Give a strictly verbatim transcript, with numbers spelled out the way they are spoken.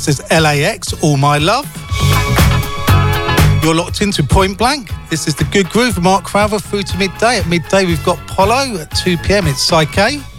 This is L A X, All My Love. You're locked into Point Blank. This is The Good Groove, Mark Crowther through to midday. At midday, we've got Polo. At two p.m, it's Psyche.